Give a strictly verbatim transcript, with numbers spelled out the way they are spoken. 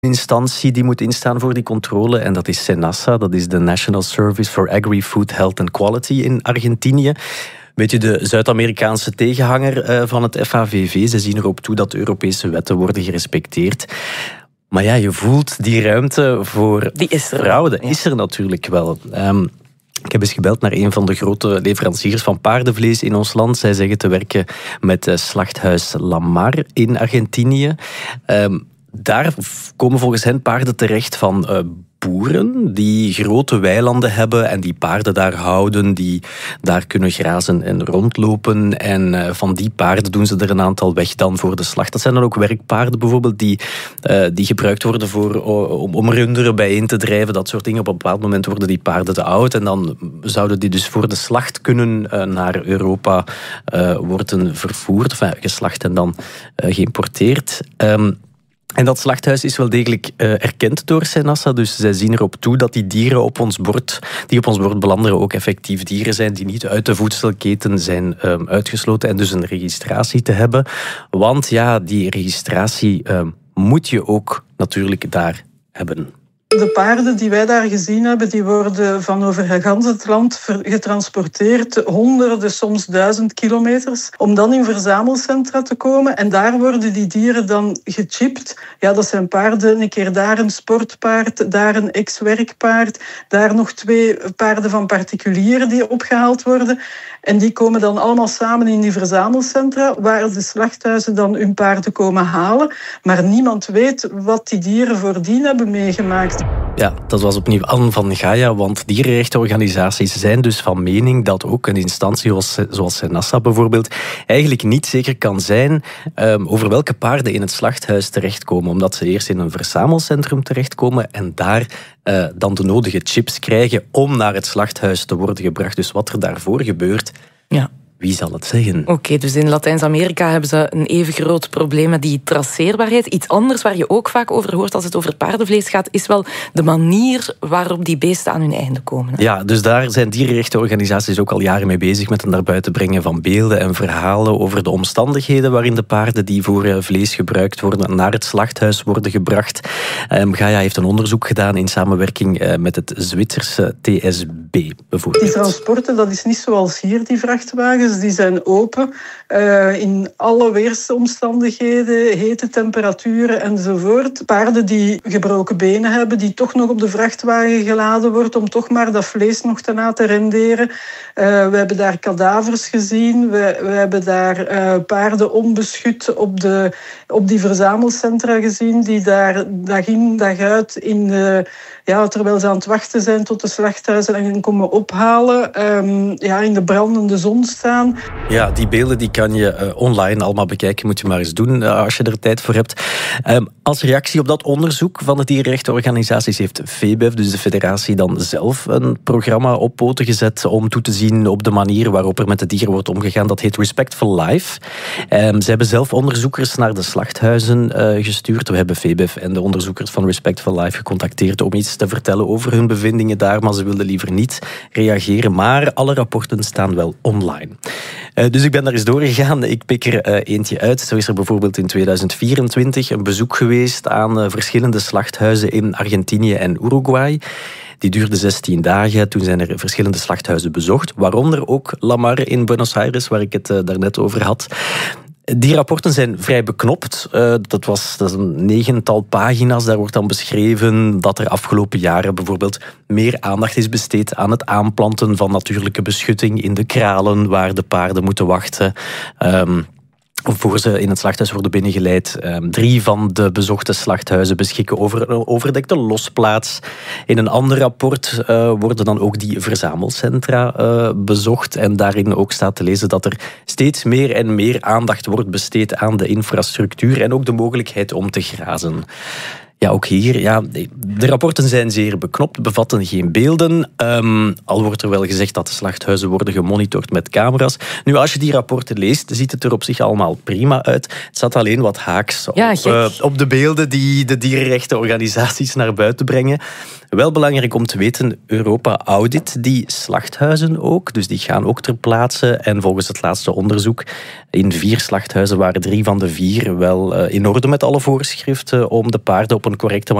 instantie die moet instaan voor die controle. En dat is SENASA, dat is de National Service for Agri-Food, Health and Quality in Argentinië. Weet je, de Zuid-Amerikaanse tegenhanger van het F A V V. Ze zien erop toe dat de Europese wetten worden gerespecteerd. Maar ja, je voelt die ruimte voor die is er fraude. Ja. Is er natuurlijk wel. Um, Ik heb eens gebeld naar een van de grote leveranciers van paardenvlees in ons land. Zij zeggen te werken met slachthuis Lamar in Argentinië. Um, daar komen volgens hen paarden terecht van uh, boeren die grote weilanden hebben en die paarden daar houden, die daar kunnen grazen en rondlopen. En uh, van die paarden doen ze er een aantal weg dan voor de slacht. Dat zijn dan ook werkpaarden bijvoorbeeld die, uh, die gebruikt worden voor, uh, om, om runderen bijeen te drijven, dat soort dingen. Op een bepaald moment worden die paarden te oud en dan zouden die dus voor de slacht kunnen uh, naar Europa uh, worden vervoerd, enfin, geslacht en dan uh, geïmporteerd. Um, En dat slachthuis is wel degelijk uh, erkend door SENASA, dus zij zien erop toe dat die dieren op ons bord, die op ons bord belanden ook effectief dieren zijn die niet uit de voedselketen zijn um, uitgesloten en dus een registratie te hebben. Want ja, die registratie um, moet je ook natuurlijk daar hebben. De paarden die wij daar gezien hebben, die worden van over heel het land getransporteerd, honderden, soms duizend kilometers, om dan in verzamelcentra te komen. En daar worden die dieren dan gechipt. Ja, dat zijn paarden, een keer daar een sportpaard, daar een ex-werkpaard, daar nog twee paarden van particulieren die opgehaald worden. En die komen dan allemaal samen in die verzamelcentra, waar de slachthuizen dan hun paarden komen halen. Maar niemand weet wat die dieren voordien hebben meegemaakt. Ja, dat was opnieuw Anne van Gaia, want dierenrechtenorganisaties zijn dus van mening dat ook een instantie zoals, zoals SENASA bijvoorbeeld eigenlijk niet zeker kan zijn um, over welke paarden in het slachthuis terechtkomen, omdat ze eerst in een verzamelcentrum terechtkomen en daar uh, dan de nodige chips krijgen om naar het slachthuis te worden gebracht. Dus wat er daarvoor gebeurt, ja. Wie zal het zeggen? Oké, okay, dus in Latijns-Amerika hebben ze een even groot probleem met die traceerbaarheid. Iets anders waar je ook vaak over hoort als het over paardenvlees gaat, is wel de manier waarop die beesten aan hun einde komen. Hè? Ja, dus daar zijn dierenrechtenorganisaties ook al jaren mee bezig met het naar buiten brengen van beelden en verhalen over de omstandigheden waarin de paarden die voor vlees gebruikt worden naar het slachthuis worden gebracht. Um, Gaia heeft een onderzoek gedaan in samenwerking uh, met het Zwitserse T S B bijvoorbeeld. Die transporten, dat is niet zoals hier, die vrachtwagens. Die zijn open uh, in alle weersomstandigheden, hete temperaturen enzovoort. Paarden die gebroken benen hebben, die toch nog op de vrachtwagen geladen wordt om toch maar dat vlees nog te laten renderen. Uh, we hebben daar kadavers gezien. We, we hebben daar uh, paarden onbeschut op, de, op die verzamelcentra gezien, die daar dag in dag uit in de, ja, terwijl ze aan het wachten zijn tot de slachthuizen en komen ophalen, um, ja, in de brandende zon staan. Ja, die beelden die kan je uh, online allemaal bekijken. Moet je maar eens doen uh, als je er tijd voor hebt. Um, als reactie op dat onderzoek van de dierenrechtenorganisaties heeft V B F, dus de federatie, dan zelf een programma op poten gezet om toe te zien op de manier waarop er met de dieren wordt omgegaan. Dat heet Respectful Life. Um, ze hebben zelf onderzoekers naar de slachthuizen uh, gestuurd. We hebben V B F en de onderzoekers van Respectful Life gecontacteerd om iets te vertellen over hun bevindingen daar, maar ze wilden liever niet reageren. Maar alle rapporten staan wel online. Uh, dus ik ben daar eens doorgegaan. Ik pik er uh, eentje uit. Zo is er bijvoorbeeld in tweeduizend vierentwintig een bezoek geweest aan uh, verschillende slachthuizen in Argentinië en Uruguay. Die duurde zestien dagen. Toen zijn er verschillende slachthuizen bezocht, waaronder ook Lamar in Buenos Aires, waar ik het uh, daarnet over had. Die rapporten zijn vrij beknopt. Uh, dat, was, dat is een negental pagina's. Daar wordt dan beschreven dat er afgelopen jaren bijvoorbeeld meer aandacht is besteed aan het aanplanten van natuurlijke beschutting in de kralen waar de paarden moeten wachten. Um, voor ze in het slachthuis worden binnengeleid. Um, drie van de bezochte slachthuizen beschikken over een overdekte losplaats. In een ander rapport uh, worden dan ook die verzamelcentra uh, bezocht. En daarin ook staat te lezen dat er steeds meer en meer aandacht wordt besteed aan de infrastructuur en ook de mogelijkheid om te grazen. Ja, ook hier, ja, de rapporten zijn zeer beknopt, bevatten geen beelden. Um, al wordt er wel gezegd dat de slachthuizen worden gemonitord met camera's. Nu, als je die rapporten leest, ziet het er op zich allemaal prima uit. Het staat alleen wat haaks op, ja, uh, op de beelden die de dierenrechtenorganisaties naar buiten brengen. Wel belangrijk om te weten, Europa audit die slachthuizen ook. Dus die gaan ook ter plaatse. En volgens het laatste onderzoek, in vier slachthuizen waren drie van de vier wel uh, in orde met alle voorschriften om de paarden op een een correcte